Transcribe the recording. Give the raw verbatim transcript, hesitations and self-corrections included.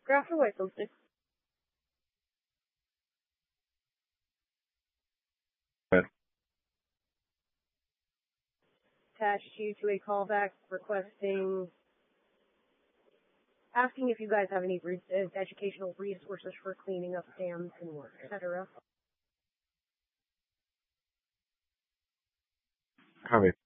Craft away, something. Good. Attached you to a callback requesting, asking if you guys have any re- uh, educational resources for cleaning up dams and et cetera. Copy.